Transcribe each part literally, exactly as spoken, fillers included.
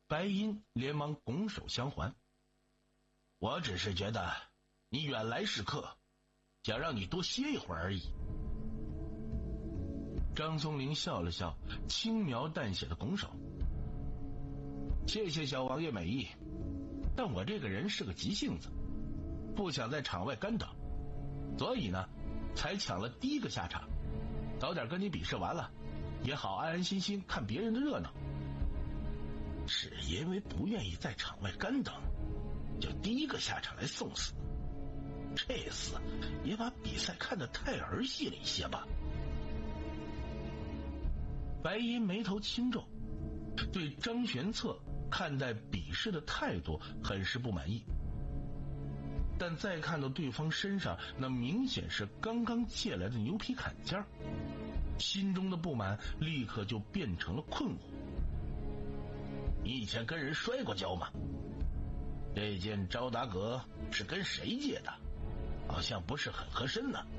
白银连忙拱手相还。我只是觉得你远来是客，想让你多歇一会儿而已。张松龄笑了笑，轻描淡写的拱手。谢谢小王爷美意，但我这个人是个急性子，不想在场外干等，所以呢才抢了第一个下场，早点跟你比试完了，也好安安心心看别人的热闹。是因为不愿意在场外干等，就第一个下场来送死，这厮也把比赛看得太儿戏了一些吧。白银眉头轻皱，对张玄策看待比试的态度很是不满意，但再看到对方身上那明显是刚刚借来的牛皮坎肩，心中的不满立刻就变成了困惑。你以前跟人摔过跤吗？这件招达格是跟谁借的？好像不是很合身呢。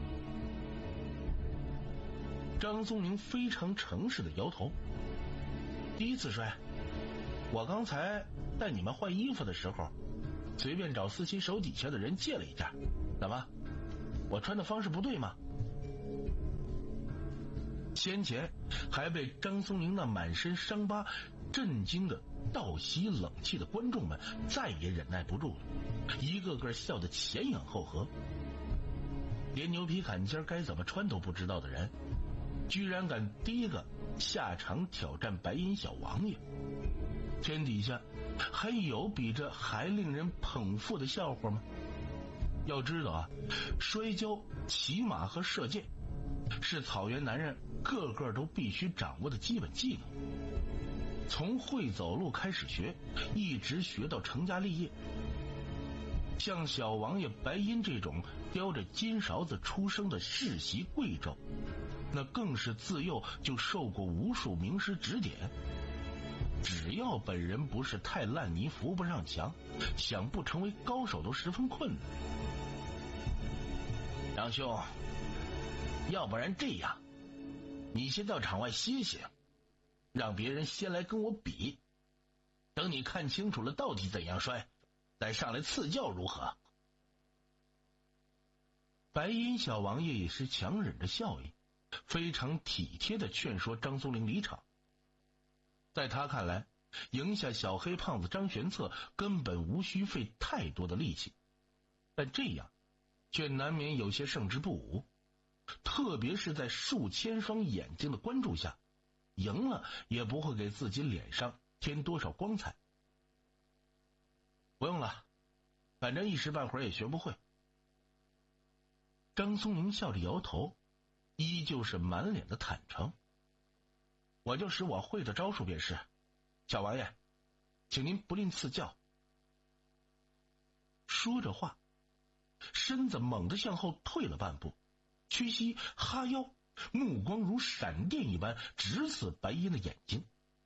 张松龄非常诚实的摇头。第一次摔，我刚才带你们换衣服的时候，随便找司机手底下的人借了一件。怎么，我穿的方式不对吗？先前还被张松龄那满身伤疤震惊的倒吸冷气的观众们再也忍耐不住了，一个个笑得前仰后合。连牛皮坎肩该怎么穿都不知道的人，居然敢第一个下场挑战白银小王爷，天底下还有比这还令人捧腹的笑话吗？要知道啊，摔跤、骑马和射箭是草原男人个个都必须掌握的基本技能，从会走路开始学，一直学到成家立业。像小王爷白银这种叼着金勺子出生的世袭贵胄，那更是自幼就受过无数名师指点，只要本人不是太烂泥扶不上墙，想不成为高手都十分困难。张兄，要不然这样，你先到场外歇歇，让别人先来跟我比，等你看清楚了到底怎样摔，再上来赐教如何？白银小王爷也是强忍着笑意，非常体贴的劝说张松龄离场。在他看来，赢下小黑胖子张玄策根本无需费太多的力气，但这样却难免有些胜之不武，特别是在数千双眼睛的关注下，赢了也不会给自己脸上添多少光彩。不用了，反正一时半会儿也学不会。张松龄笑着摇头，依旧是满脸的坦诚。我就使我会的招数便是，小王爷，请您不吝赐教。说着话，身子猛地向后退了半步，屈膝哈腰，目光如闪电一般直刺白银的眼睛。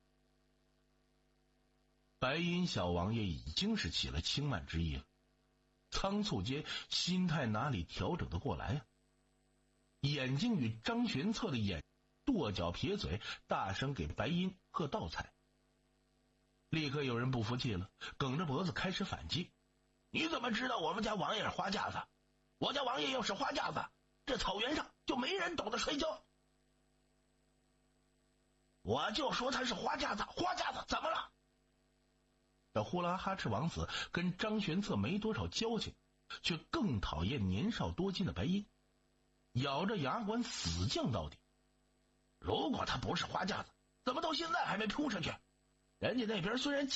白银小王爷已经是起了轻慢之意了，仓促间心态哪里调整得过来啊？眼睛与张玄策的眼跺脚撇嘴，大声给白银喝倒彩。立刻有人不服气了，梗着脖子开始反击。你怎么知道我们家王爷是花架子？我家王爷要是花架子，这草原上就没人懂得摔跤。我就说他是花架子，花架子怎么了？这呼啦哈赤王子跟张玄策没多少交情，却更讨厌年少多金的白银，咬着牙关死犟到底。如果他不是花架子，怎么到现在还没扑上去？人家那边虽然